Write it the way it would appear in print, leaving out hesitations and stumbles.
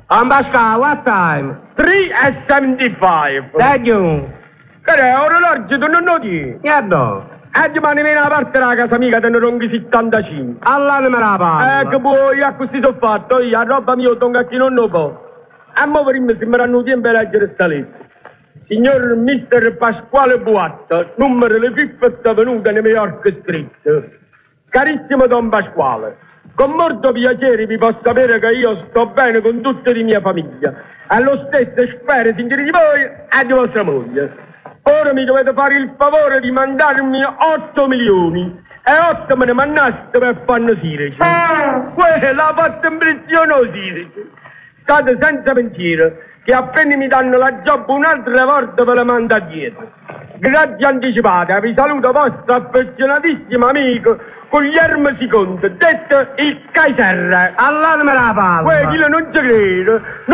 Ambasca, what time? 3:75. Thank you. Che è, orologio, tu non lo dici? Niente. E domani viene a parte della casa amica, te ne ronghi 75. Allah ne me la parla. Che poi a così sono fatto, io, la roba mia tonga a chi non lo può. E mo prima sembranno tempo a leggere sta lettera. Signor Mister Pasquale Buatta, numero le Fifth Avenue, New York Street. Carissimo Don Pasquale, con molto piacere vi posso sapere che io sto bene con tutta la mia famiglia. E lo stesso spero, signori di voi, e di vostra moglie. Ora mi dovete fare il favore di mandarmi 8 milioni. E 8 me ne mandaste per fanno Sirici. Quella l'ha fatta impressione Sirici. State senza pensiero, che appena mi danno la job un'altra volta ve la mando dietro. Grazie anticipate, vi saluto vostro affezionatissimo amico Guglielmo II, detto il Kaiser. Allah ne me la parla. Quello non ci credo.